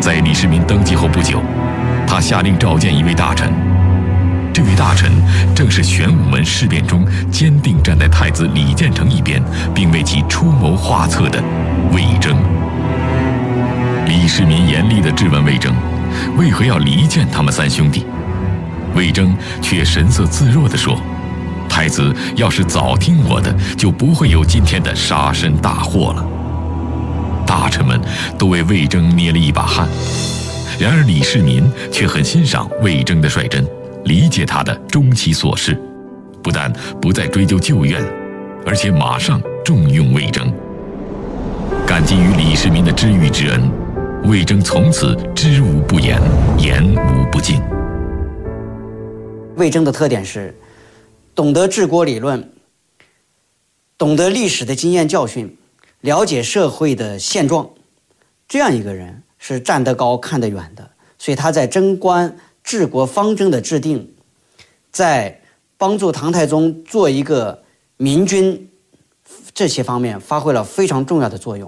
在李世民登基后不久，他下令召见一位大臣。这位大臣正是玄武门事变中坚定站在太子李建成一边，并为其出谋划策的魏征。李世民严厉地质问魏征，为何要离间他们三兄弟？魏征却神色自若地说：“太子要是早听我的，就不会有今天的杀身大祸了。”大臣们都为魏征捏了一把汗。然而李世民却很欣赏魏征的率真，理解他的终其所事，不但不再追究旧怨，而且马上重用魏征。感激于李世民的知遇之恩，魏征从此知无不言，言无不尽。 魏征的特点是懂得治国理论，懂得历史的经验教训，了解社会的现状，这样一个人是站得高看得远的。所以他在贞观治国方针的制定，在帮助唐太宗做一个明君，这些方面发挥了非常重要的作用。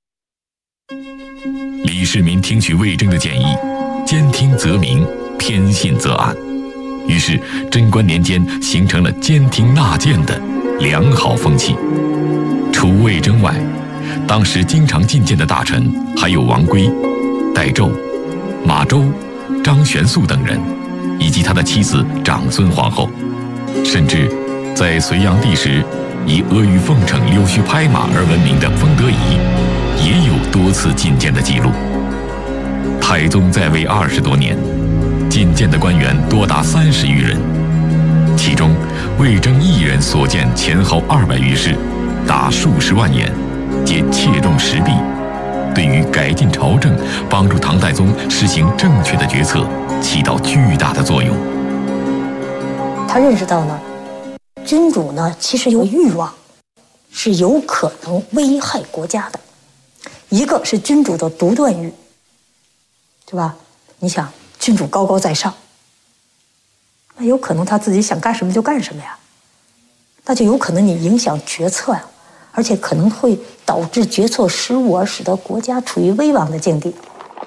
李世民听取魏征的建议，兼听则明，偏信则暗。于是贞观年间形成了兼听纳谏的良好风气。除魏征外，当时经常进谏的大臣还有王圭、戴胄、马周、张玄素等人，以及他的妻子长孙皇后。甚至在隋炀帝时，以阿谀奉承、溜须拍马而闻名的封德仪，也有多次进谏的记录。太宗在位20多年，进谏的官员多达30余人，其中魏征一人所见前后200余事，达数十万言，皆切中时弊，对于改进朝政、帮助唐太宗实行正确的决策起到巨大的作用。 他认识到呢，君主呢其实有欲望，是有可能危害国家的。一个是君主的独断欲，对吧？你想，君主高高在上，那有可能他自己想干什么就干什么呀，那就有可能你影响决策呀，而且可能会导致决策失误，而使得国家处于危亡的境地。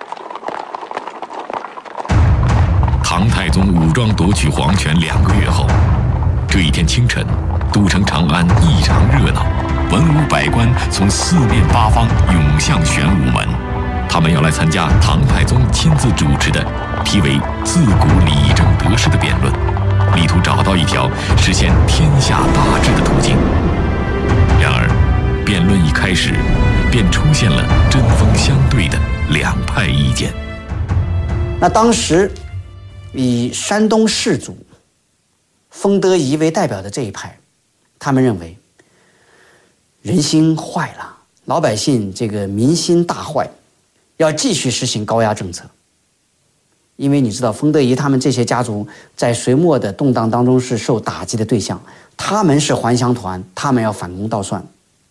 唐太宗武装夺取皇权2个月后，这一天清晨，都城长安异常热闹，文武百官从4面8方涌向玄武门，他们要来参加唐太宗亲自主持的题为“自古理政得失”的辩论，力图找到一条实现天下大治的途径。然而，辩论一开始，便出现了针锋相对的2派意见。 那当时以山东士族封德仪为代表的这一派，他们认为人心坏了，老百姓这个民心大坏，要继续实行高压政策。因为你知道封德仪他们这些家族在隋末的动荡当中是受打击的对象，他们是还乡团，他们要反攻倒算。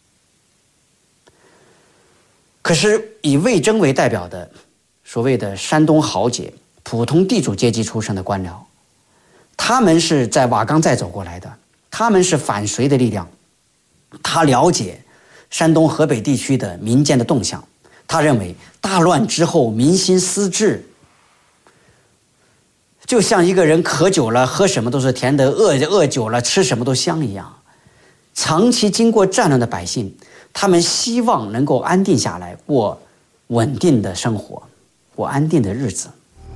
可是以魏征为代表的所谓的山东豪杰、普通地主阶级出身的官僚，他们是在瓦岗寨走过来的，他们是反隋的力量，他了解山东河北地区的民间的动向，他认为大乱之后民心思治，就像一个人渴久了喝什么都是甜的，饿久了吃什么都香一样。长期经过战乱的百姓，他们希望能够安定下来，过稳定的生活，过安定的日子。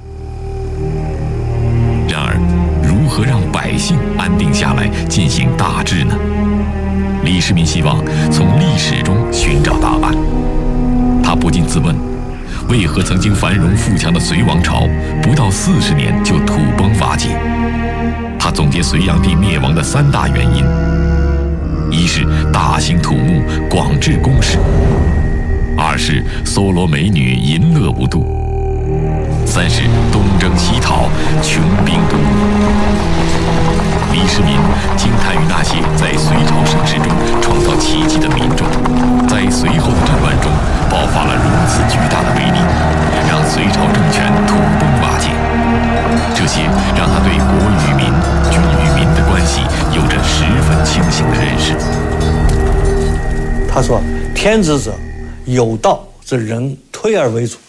然而，如何让百姓安定下来，进行大治呢？李世民希望从历史中寻找答案。他不禁自问，为何曾经繁荣富强的隋王朝不到40年就土崩瓦解？他总结隋炀帝灭亡的3大原因：一是大兴土木，广置宫室；二是搜罗美女，淫乐无度；三是东征西讨，穷兵黩武。李世民惊叹于那些在隋朝盛世中创造奇迹的民众，在随后的战乱中爆发了如此巨大的威力，让隋朝政权土崩瓦解。这些让他对国与民、君与民的关系有着十分清醒的认识。 他说：“天子者，有道则人推而为主，